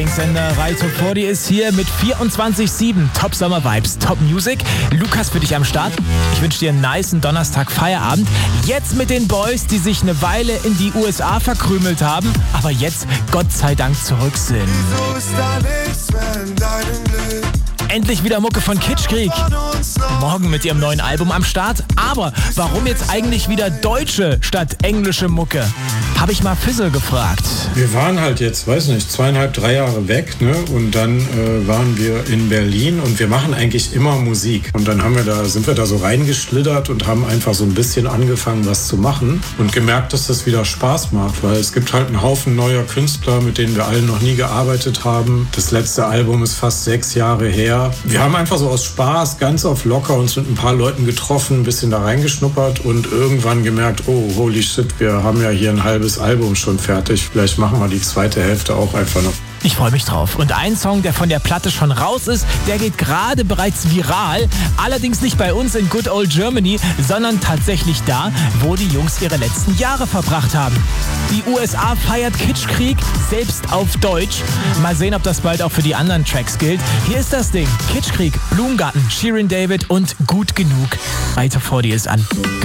Lieblingssender Radio 40 ist hier mit 24/7 Top Sommer Vibes, Top Music. Lukas für dich am Start. Ich wünsche dir einen nicen Donnerstag Feierabend. Jetzt mit den Boys, die sich eine Weile in die USA verkrümelt haben, aber jetzt Gott sei Dank zurück sind. Wieso ist da nichts mehr in deinem Glück? Endlich wieder Mucke von Kitschkrieg. Morgen mit ihrem neuen Album am Start. Aber warum jetzt eigentlich wieder deutsche statt englische Mucke? Habe ich mal Fizzle gefragt. Wir waren halt jetzt, weiß nicht, 2,5, 3 Jahre weg, ne? Und dann waren wir in Berlin und wir machen eigentlich immer Musik. Und dann sind wir da so reingeschlittert und haben einfach so ein bisschen angefangen, was zu machen und gemerkt, dass das wieder Spaß macht, weil es gibt halt einen Haufen neuer Künstler, mit denen wir alle noch nie gearbeitet haben. Das letzte Album ist fast 6 Jahre her. Wir haben einfach so aus Spaß, ganz auf locker uns mit ein paar Leuten getroffen, ein bisschen da reingeschnuppert und irgendwann gemerkt, oh, holy shit, wir haben ja hier ein halbes Album schon fertig. Vielleicht machen wir die zweite Hälfte auch einfach noch. Ich freue mich drauf. Und ein Song, der von der Platte schon raus ist, der geht gerade bereits viral. Allerdings nicht bei uns in Good Old Germany, sondern tatsächlich da, wo die Jungs ihre letzten Jahre verbracht haben. Die USA feiert Kitschkrieg, selbst auf Deutsch. Mal sehen, ob das bald auch für die anderen Tracks gilt. Hier ist das Ding. Kitschkrieg, Blumengarten, Shirin David und Gut genug. Radio 40 ist an.